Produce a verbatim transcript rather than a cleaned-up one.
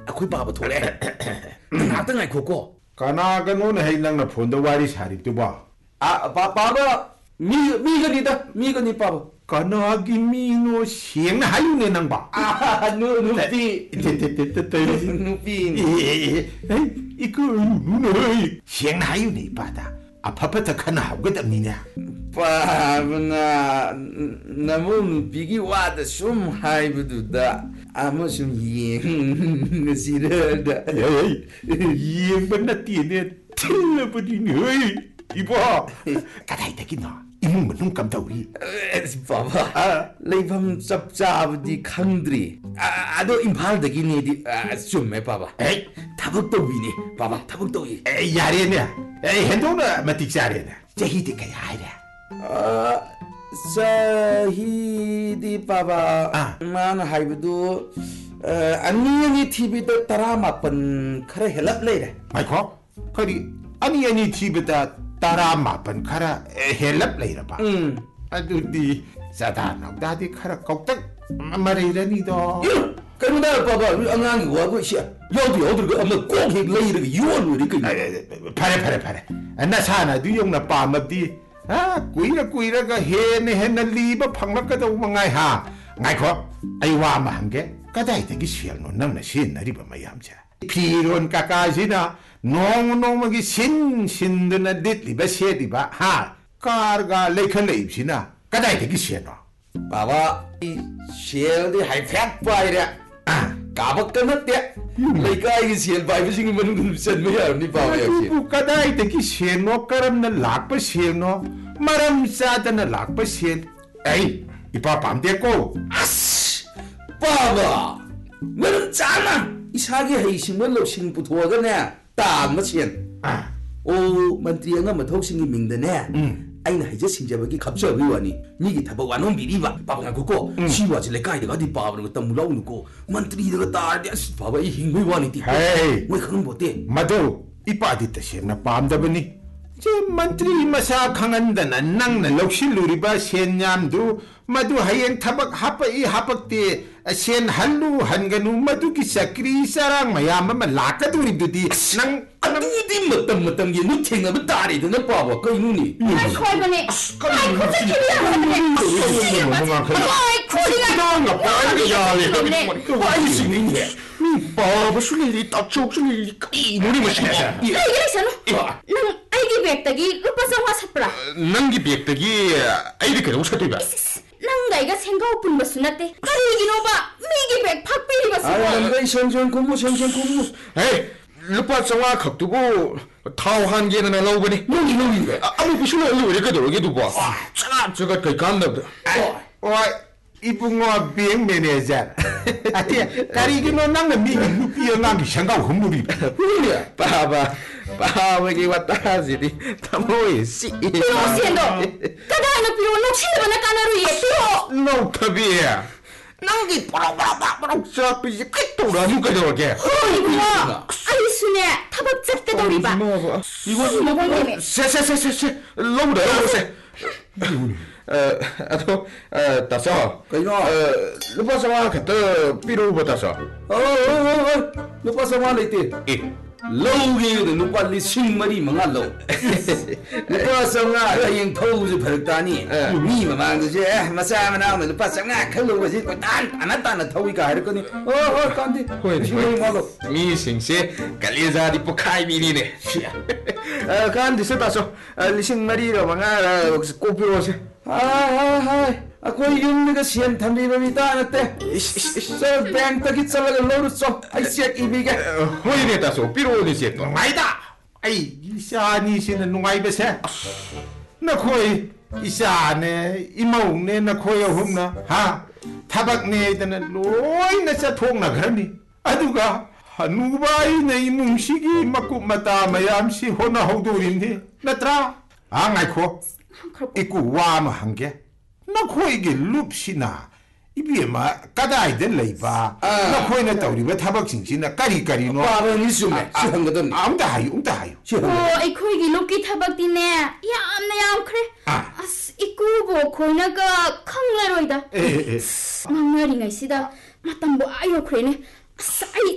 ꯑꯩꯈꯣꯏ ꯄꯥꯕ ꯊꯣꯛꯂꯛꯑꯦ ꯉꯥꯛꯇꯪ ꯉꯥꯏꯈꯣꯀꯣ ꯀꯅꯥꯒꯅꯣꯅ ꯍꯩ ꯅꯪꯅ ꯐꯣꯟꯗ ꯋꯥꯔꯤ ꯁꯥꯔꯤꯕꯗꯨꯕꯣ ꯄꯥꯕ ꯃꯤ ꯃꯤꯒꯅꯤꯗ ꯃꯤꯒꯅꯤ ꯄꯥꯕ ꯀꯅꯥꯒꯤ ꯃꯤꯅꯣ ꯁꯦꯡꯅ ꯍꯥꯏꯌꯨꯅꯦ ꯅꯪꯕ ꯅꯨꯄꯤ ꯅꯨꯄꯤꯅꯤ 이거는 시행하유네 이빠다 아파파타 카나 하거든요 빠브나 나무 비기 와다 좀 하이브두다 아무 좀 이행시르다 이행반나 띠네 틀려버리네 이봐 까다이다기나 이문 문 깜다우리 바바 레이밤 짭짭디 칸드리 아도 임팔다기니디 좀매 바바 에이 타벅도위니 바바 타벅도위 에이 야래네 에이 hendo나 마틱 자래네 자히디 가야 하이래 아 자히디 바바 만 하이브도 아니 아니 티비도 따라마번 카라 헬랍 레이래 마이코 거리 아니 아니 티비다 따라마번 카라 헬랍 레이라바 음 아두디 자다나다디 카라 꼭딱 말이라니도 그런데 봐봐 안강이 와고 씨 여기 어디가 아마 꼭 레이르가 요원을 이렇게 파래 파래 파래 나 사나도 용나 빠마디 아 꾸이라 꾸이라가 헤네 헤나 리바 팡락가도 망아이 하 나이코 아이 와마 한게 까다이되기 싫노 남나 신나리바 마얌자 피론 까까지나 농농마기 신 신드나 릿리바 셰리바 하 까르가 레이컬 레입시나 까다이되기 싫노 봐봐 이 셰르디 하이팩 바이래 까박까났대 레이카이 셰르 바이브싱이 뭐는 선매야 니 봐봐 역시 까다이되기 싫노 까람나 락바 싫노 마람 싸다나 락바 싫 에이 이봐 밤대고 아씨 봐봐 너는 짱아 이 사기 헤이싱을 놓신 부도가네 딱 맞힌 오 만트리가 마토싱이 민다네 아이나 이제 신자박이 갑자기 와니 니기 타박 와놓은 비리바 바바가 그거 시와지 레카이가 어디 바바는 거 물라우 놓고 만트리가 따르디 바바 이 힘이 와니 띠 헤이 왜 그런 못해 마도 이빠디 뜻이나 밤다버니 제 만트리 마사 강한다나 낭나 럭실루리바 센냠도 마도 하이엔 타박 하빠 이 하박때 센 할루 한가누 마두기 사크리 사랑 마야마마 라카두리두디 낭 아두디 못담 못담기 누팅나면 따리드는 바바 그 이누니 아이 코이버네 아이 코스키리야 아이 코리가 아이 신이네 바바 술리 따쪽 술리 이 노리 마시네 이래서는 능 아이기 백다기 루파성화 샀더라 낭기 백다기 아이디 그래 오셨대가 낭가이가 생각 없은 것은 나때 까리기노바 미기 백 팍비리 아 낭가이 선선 공무 선선 공무 에이 루파 성화 각두고 타오 한 개는 나오거니 농이 농이 아무 비슈는 얼리 왜 이렇게 돌게 두고 와 저가 저가 거의 간다보다 와 이bungo being manager ati karigino nang mi nupiyo nang shanga humuri baba baba ki watazi di tamoy si pero siendo kada no pero no chile na kanaru ye pero no kabia nangi para para para sa pisi kito ra nu ka doge 이거 아이스네 타박 잡대 돌이봐 이거 세세세세 로브다 로브세 어 아또 어 다서 그이노 어 루파사와 그때 비로버 다서 어어어 루파사와 레이티 에 로우게 루파 리싱 머리 망아 로 루파사와 여행 토우즈 버럭다니 미 마망드제 마사마나는 루파사가 칼로지 단 안았다나 토위가 할거니 어어 간디 호이 말로 미싱세 갈리자디 포카이 미니네 어 간디 세다서 리싱 머리로 망아 꼬피로세 하하하 아코이 윤미가 시엔 탐비범이 따놨대 저 뱅떡이 잘라가 로르쏘 아이씨야 이비게 호이네다소 삐로니 시에 또 아이다 아이 이샤니 시는 누가이베세 나 코이 이샤네 이마웅네 나 코이 홈나 하 타박네에다는 로이나 차 통나 그러니 아두가 하누바이네 이뭉시기 막고 마다 마얌시 호나 호도린데 나트라 앙아이코 이꾸 와마 한게 나 코이게 룹시나 이비에마 까다이든 레이바 나 코이나 따우리바 타박싱시나 까리까리노 바바니 숨에 시한거든 아무다 하유 아무다 하유 오 이코이기 로키 타박디네 야암나 얌 그래 아스 이쿠보 코이나가 캉라로이다 에에에 망나리가 있으다 마땅보 아요 그래네 아싸